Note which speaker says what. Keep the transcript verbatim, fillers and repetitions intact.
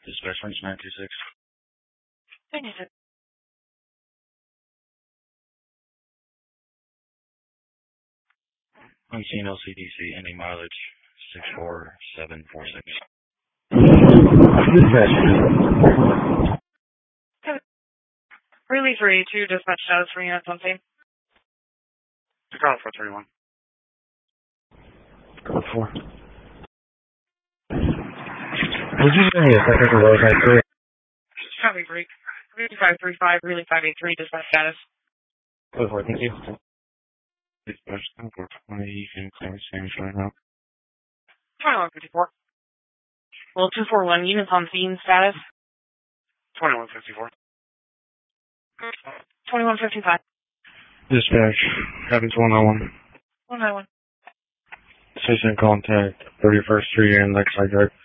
Speaker 1: Dispatch range nine two six.
Speaker 2: ninety-six.
Speaker 1: Unseen L C D C, any mileage six four seven four six.
Speaker 3: Dispatch.
Speaker 2: Really three two dispatch status for units on scene.
Speaker 1: Chicago four thirty-one.
Speaker 3: Code four. Would you give me a second to load that three?
Speaker 2: Copy three. fifty-five three five, really five eight three dispatch status.
Speaker 3: Code four, thank you.
Speaker 1: Dispatch four twenty, you can clear Spanish right now.
Speaker 2: twenty-one fifty-four. Well, two four one units on scene status.
Speaker 1: twenty-one fifty-four.
Speaker 2: twenty-one fifty-five.
Speaker 1: Dispatch, Happens one oh one.
Speaker 2: one nine one.
Speaker 1: Station contact, thirty-first Street and Lakeside Drive.